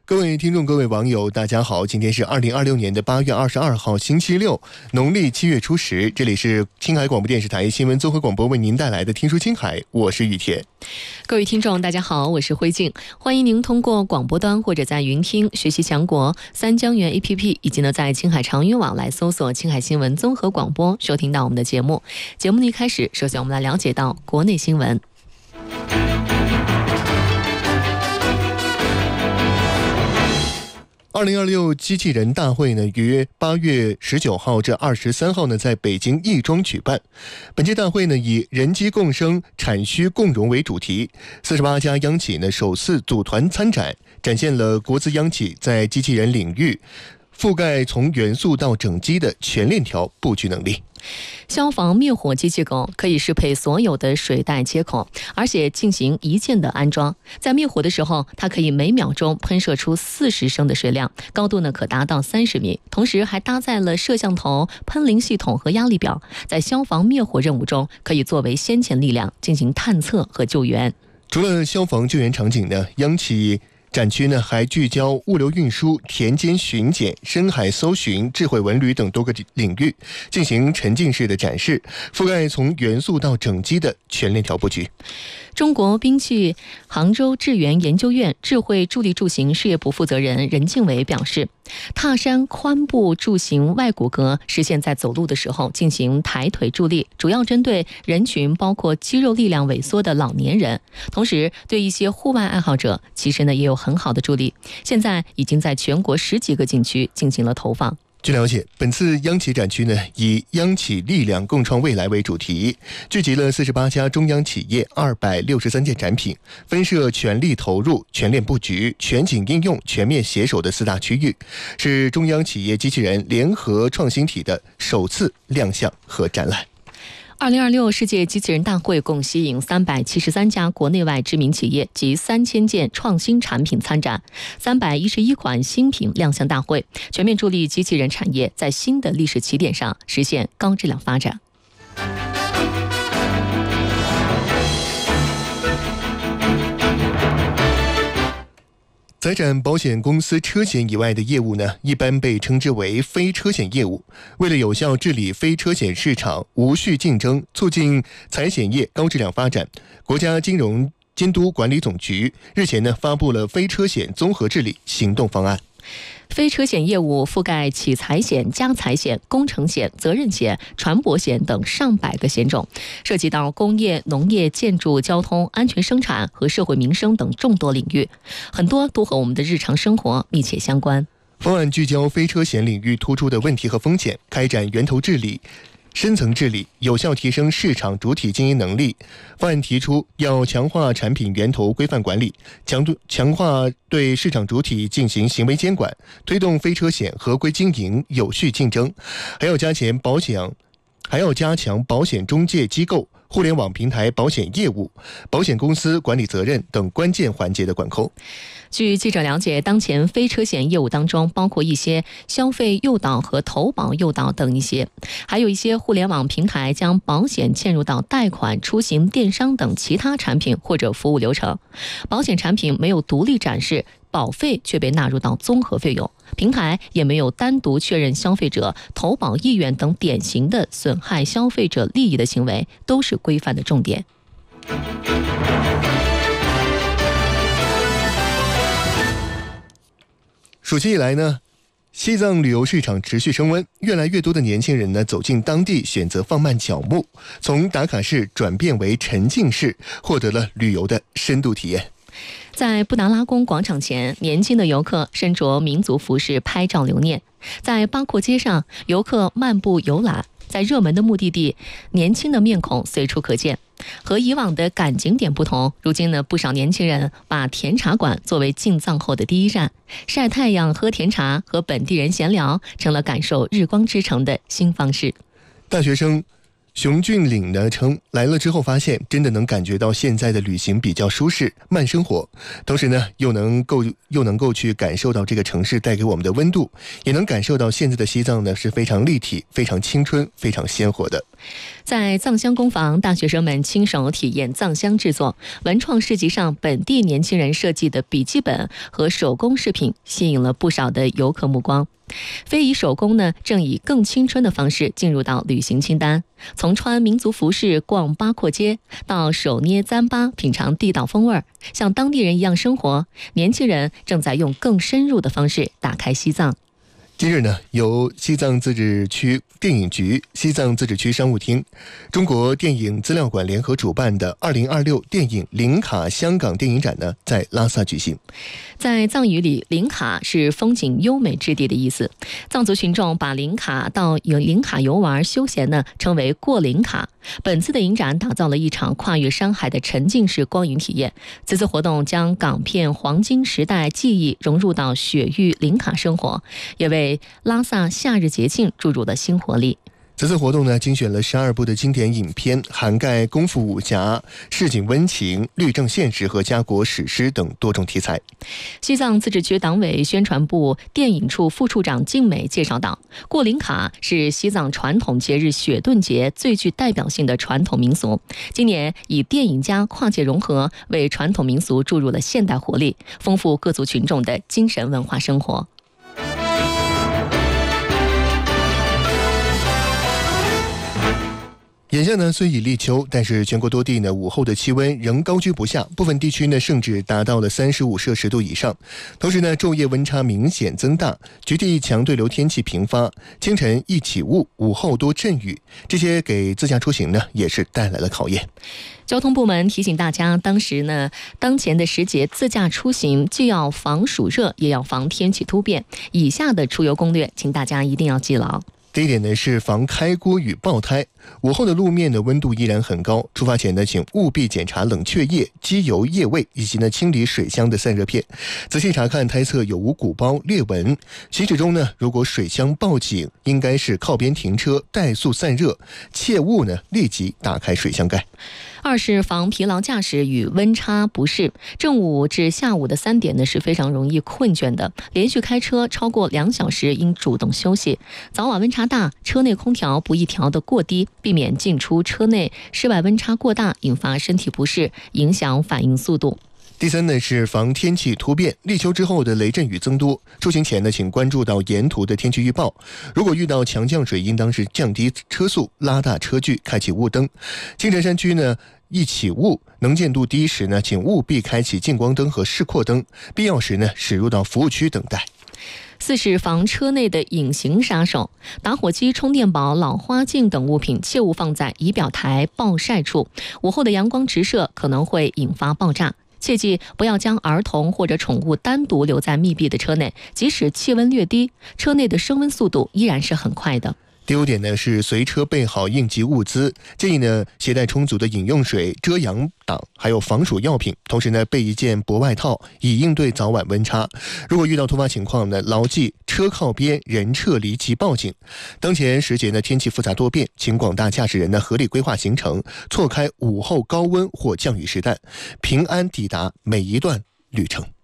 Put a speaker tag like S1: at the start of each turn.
S1: 各位听众，各位网友，大家好！今天是2026年的8月22号，星期六，农历7月初10。这里是青海广播电视台新闻综合广播为您带来的《听说青海》，我是雨田。
S2: 各位听众，大家好，我是辉静，欢迎您通过广播端或者在云听学习强国三江源 APP， 以及呢在青海长云网来搜索青海新闻综合广播，收听到我们的节目。节目的一开始，首先我们来了解到国内新闻。
S1: 2026机器人大会呢，于8月19号至23号呢，在北京亦庄举办。本届大会呢，以人机共生、产需共融为主题，48家央企呢首次组团参展，展现了国资央企在机器人领域覆盖从元素到整机的全链条布局能力。
S2: 消防灭火机器狗可以适配所有的水带接口，而且进行一键的安装。在灭火的时候，它可以每秒钟喷射出40升的水量，高度呢可达到30米。同时还搭载了摄像头、喷淋系统和压力表，在消防灭火任务中可以作为先遣力量进行探测和救援。
S1: 除了消防救援场景呢，央企展区呢还聚焦物流运输、田间巡检、深海搜寻、智慧文旅等多个领域，进行沉浸式的展示，覆盖从元素到整机的全链条布局。
S2: 中国兵器杭州智源研究院智慧助力助行事业部负责人任敬伟表示，踏山髋部助行外骨骼实现在走路的时候进行抬腿助力，主要针对人群包括肌肉力量萎缩的老年人，同时对一些户外爱好者其实呢也有很好的助力。现在已经在全国10几个景区进行了投放。
S1: 据了解，本次央企展区呢，以央企力量共创未来为主题，聚集了48家中央企业263件展品，分设全力投入、全链布局、全景应用、全面携手的4大区域，是中央企业机器人联合创新体的首次亮相和展览。
S2: 2026世界机器人大会共吸引373家国内外知名企业及3000件创新产品参展，311款新品亮相大会，全面助力机器人产业在新的历史起点上实现高质量发展。
S1: 财产保险公司车险以外的业务呢，一般被称之为非车险业务。为了有效治理非车险市场，无序竞争，促进财险业高质量发展，国家金融监督管理总局日前呢发布了非车险综合治理行动方案。
S2: 非车险业务覆盖企财险、家财险、工程险、责任险、船舶险等上百个险种，涉及到工业、农业、建筑、交通、安全生产和社会民生等众多领域，很多都和我们的日常生活密切相关。
S1: 方案聚焦非车险领域突出的问题和风险，开展源头治理、深层治理，有效提升市场主体经营能力。方案提出要强化产品源头规范管理，强化对市场主体进行行为监管，推动非车险合规经营、有序竞争，还要加强保险中介机构、互联网平台保险业务、保险公司管理责任等关键环节的管控。
S2: 据记者了解，当前非车险业务当中包括一些消费诱导和投保诱导等一些，还有一些互联网平台将保险嵌入到贷款、出行、电商等其他产品或者服务流程，保险产品没有独立展示，保费却被纳入到综合费用，平台也没有单独确认消费者投保意愿等典型的损害消费者利益的行为，都是规范的重点。
S1: 暑期以来呢，西藏旅游市场持续升温，越来越多的年轻人呢走进当地，选择放慢脚步，从打卡式转变为沉浸式，获得了旅游的深度体验。
S2: 在布达拉宫广场前，年轻的游客身着民族服饰拍照留念；在八廓街上，游客漫步游览；在热门的目的地，年轻的面孔随处可见。和以往的赶景点不同，如今呢，不少年轻人把甜茶馆作为进藏后的第一站，晒太阳、喝甜茶，和本地人闲聊，成了感受日光之城的新方式。
S1: 大学生熊俊岭呢称，来了之后发现真的能感觉到现在的旅行比较舒适慢生活，同时呢又能够去感受到这个城市带给我们的温度，也能感受到现在的西藏呢是非常立体、非常青春、非常鲜活的。
S2: 在藏香工坊，大学生们亲手体验藏香制作，文创市集上本地年轻人设计的笔记本和手工饰品吸引了不少的游客目光。非遗手工呢，正以更青春的方式进入到旅行清单。从穿民族服饰逛八廓街，到手捏糌粑品尝地道风味，像当地人一样生活，年轻人正在用更深入的方式打开西藏。
S1: 今日呢，由西藏自治区电影局、西藏自治区商务厅、中国电影资料馆联合主办的2026电影林卡香港电影展呢，在拉萨举行。
S2: 在藏语里，林卡是风景优美之地的意思。藏族群众把林卡到林卡游玩休闲呢，称为过林卡。本次的影展打造了一场跨越山海的沉浸式光影体验。此次活动将港片黄金时代记忆融入到雪域林卡生活，也为拉萨夏日节庆注入了新活力。
S1: 此次活动呢，精选了12部的经典影片，涵盖功夫武侠、市井温情、律政现实和家国史诗等多种题材。
S2: 西藏自治区党委宣传部电影处副处长静美介绍道，过林卡是西藏传统节日雪顿节最具代表性的传统民俗，今年以电影加跨界融合，为传统民俗注入了现代活力，丰富各族群众的精神文化生活。
S1: 眼下呢，虽已立秋，但是全国多地呢午后的气温仍高居不下，部分地区呢甚至达到了35摄氏度以上。同时呢，昼夜温差明显增大，局地强对流天气频发，清晨易起雾，午后多阵雨，这些给自驾出行呢也是带来了考验。
S2: 交通部门提醒大家，当前的时节自驾出行既要防暑热，也要防天气突变。以下的出游攻略，请大家一定要记牢。
S1: 第一点呢是防开锅与爆胎。午后的路面的温度依然很高，出发前呢，请务必检查冷却液、机油液位，以及呢清理水箱的散热片，仔细查看胎侧有无鼓包裂纹。行驶中呢，如果水箱报警，应该是靠边停车，怠速散热，切勿呢立即打开水箱盖。
S2: 二是防疲劳驾驶与温差不适。正午至下午的3点呢是非常容易困倦的，连续开车超过2小时应主动休息。早晚温差大，车内空调不宜调得过低，避免进出车内室外温差过大，引发身体不适，影响反应速度。
S1: 第三呢是防天气突变，立秋之后的雷阵雨增多，出行前呢，请关注到沿途的天气预报。如果遇到强降水，应当是降低车速，拉大车距，开启雾灯。青城山区呢，易起雾，能见度低时呢，请务必开启近光灯和示廓灯，必要时呢，驶入到服务区等待。
S2: 四是防车内的隐形杀手，打火机、充电宝、老花镜等物品切勿放在仪表台、暴晒处，午后的阳光直射可能会引发爆炸。切记不要将儿童或者宠物单独留在密闭的车内，即使气温略低，车内的升温速度依然是很快的。
S1: 第5点呢是随车备好应急物资，建议呢携带充足的饮用水、遮阳挡，还有防暑药品，同时呢备一件薄外套，以应对早晚温差。如果遇到突发情况呢，牢记车靠边，人撤离即报警。当前时节呢天气复杂多变，请广大驾驶人呢合理规划行程，错开午后高温或降雨时段，平安抵达每一段旅程。